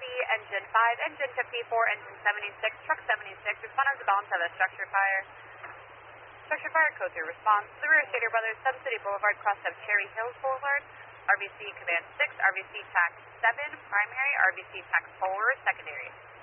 Engine 5, Engine 54, Engine 76, Truck 76. Responders are bound to the structure fire. Structure fire code 3 response. The rear Stater Brothers, Sun City Boulevard, cross of Cherry Hills Boulevard. RBC Command 6, RBC TAC 7, primary, RBC TAC 4, secondary.